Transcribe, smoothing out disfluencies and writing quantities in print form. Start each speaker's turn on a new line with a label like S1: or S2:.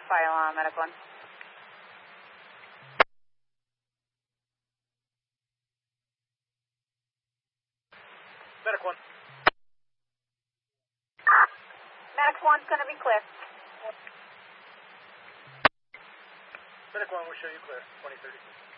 S1: fire alarm, Medic 1.
S2: Medic 1.
S1: Medic 1's going to be clear.
S2: Medic 1 will show you clear, 2030.